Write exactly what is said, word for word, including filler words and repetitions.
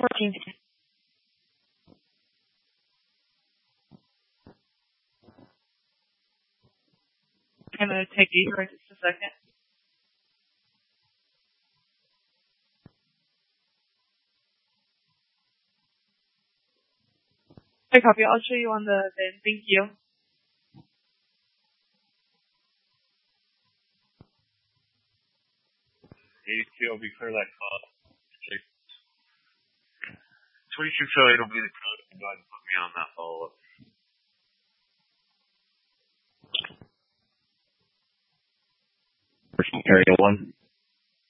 fourteen. I'm going to take these for just a second. I copy. I'll show you on the bin. Thank you. eighty-two will be clear that code. twenty-six oh eight will be the code. Go ahead and put me on that follow-up. Area one.